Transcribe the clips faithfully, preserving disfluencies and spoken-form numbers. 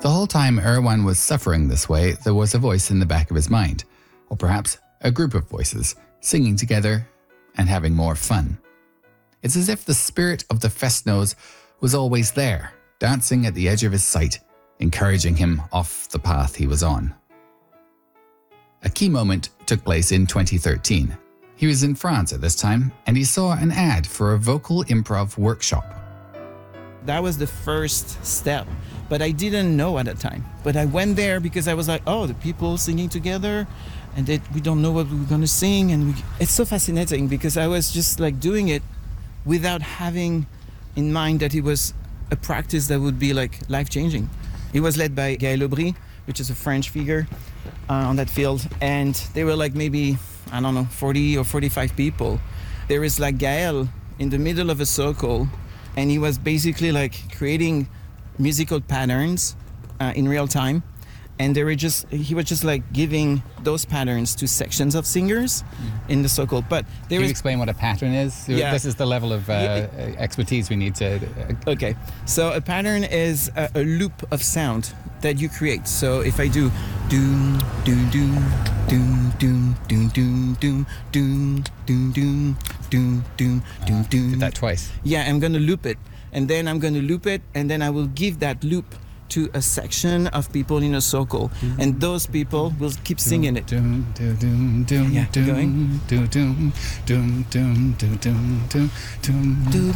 The whole time Erwan was suffering this way, there was a voice in the back of his mind, or perhaps a group of voices, singing together and having more fun. It's as if the spirit of the Fest-Noz was always there, dancing at the edge of his sight, encouraging him off the path he was on. A key moment took place in twenty thirteen. He was in France at this time, and he saw an ad for a vocal improv workshop. That was the first step, but I didn't know at the time. But I went there because I was like, oh, the people singing together, and that we don't know what we're gonna sing, and we... it's so fascinating because I was just like doing it without having in mind that it was a practice that would be like life-changing. It was led by Gaël Aubry, which is a French figure uh, on that field, and they were like maybe, I don't know, forty or forty-five people. There is like Gaël in the middle of a circle, and he was basically like creating musical patterns uh, in real time. And they were just, he was just like giving those patterns to sections of singers mm. in the circle. But there Can is... you explain what a pattern is? Yeah. This is the level of uh, yeah. expertise we need to... Uh, okay, so a pattern is a, a loop of sound that you create. So if I do doom, doom, doom, doom, doom, doom, doom, doom, doom, doom, doom, doom, doom, doom, doom. Did that twice. Yeah, I'm gonna loop it. And then I'm gonna loop it, and then I will give that loop to a section of people in a circle, mm-hmm. and those people will keep singing it. Doom, doom, doom, doom, yeah, doom, going. Doom, doom, doom, doom, doom, doom, doom, doom, doom,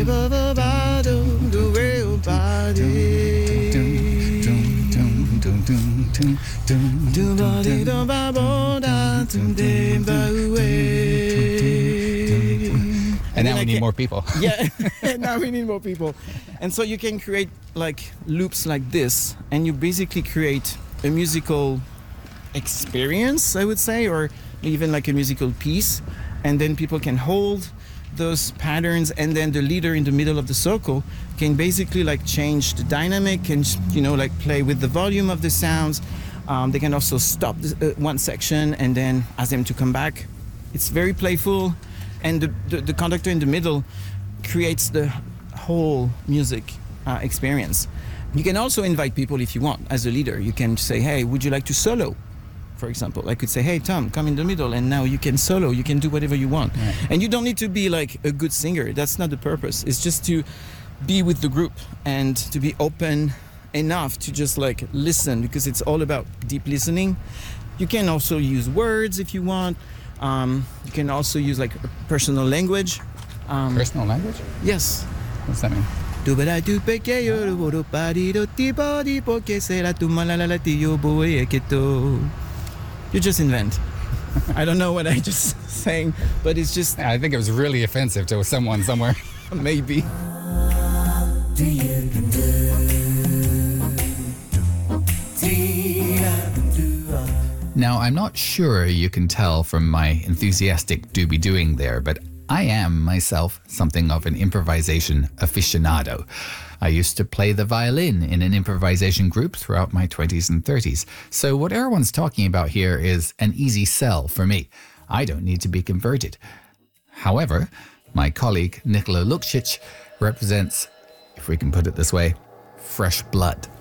and now we need more people. Yeah, now we need more people. And so you can create like loops like this, and you basically create a musical experience, I would say, or even like a musical piece. And then people can hold those patterns, and then the leader in the middle of the circle can basically like change the dynamic and, you know, like play with the volume of the sounds. Um, they can also stop the, uh, one section and then ask them to come back. It's very playful. And the, the, the conductor in the middle creates the whole music uh, experience. You can also invite people if you want. As a leader, you can say, hey, would you like to solo? For example, I could say, hey, Tom, come in the middle, and now you can solo. You can do whatever you want. Right. And you don't need to be like a good singer. That's not the purpose. It's just to be with the group and to be open enough to just like listen, because it's all about deep listening. You can also use words if you want. Um, you can also use like personal language. Um, personal language? Yes. What's that mean? You just invent. I don't know what I just saying, but it's just... I think it was really offensive to someone somewhere. Maybe. Now, I'm not sure you can tell from my enthusiastic doobie-doing there, but I am myself something of an improvisation aficionado. I used to play the violin in an improvisation group throughout my twenties and thirties. So what everyone's talking about here is an easy sell for me. I don't need to be converted. However, my colleague Nikola Lukšić represents, if we can put it this way, fresh blood.